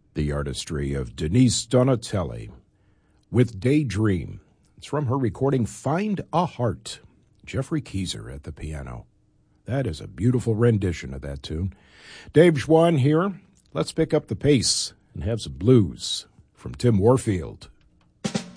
The artistry of Denise Donatelli with Daydream. It's from her recording Find a Heart. Jeffrey Keyser at the piano. That is a beautiful rendition of that tune. Dave Schwann here. Let's pick up the pace and have some blues from Tim Warfield.